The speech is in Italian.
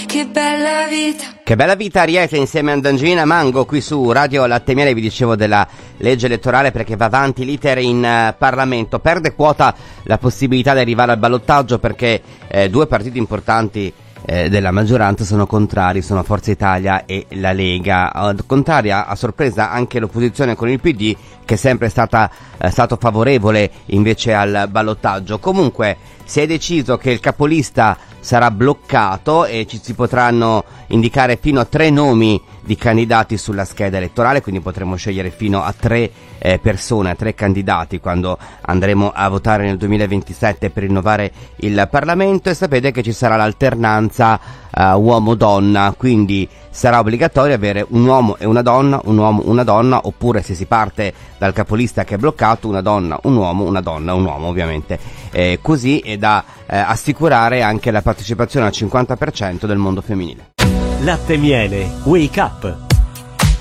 che bella vita. Che bella vita, Ariete insieme a Angelina Mango qui su Radio Latte Miele. Vi dicevo della legge elettorale perché va avanti l'iter in Parlamento. Perde quota la possibilità di arrivare al ballottaggio perché due partiti importanti della maggioranza sono contrari, sono Forza Italia e la Lega. Contraria a sorpresa anche l'opposizione con il PD, che è sempre stato favorevole invece al ballottaggio. Comunque si è deciso che il capolista sarà bloccato e ci si potranno indicare fino a 3 nomi di candidati sulla scheda elettorale, quindi potremo scegliere fino a 3 persone, a 3 candidati quando andremo a votare nel 2027 per rinnovare il Parlamento. E sapete che ci sarà l'alternanza uomo-donna, quindi sarà obbligatorio avere un uomo e una donna, un uomo, una donna, oppure se si parte dal capolista che è bloccato, una donna, un uomo, una donna, un uomo ovviamente. Così è da assicurare anche la partecipazione al 50% del mondo femminile. Latte Miele, Wake Up.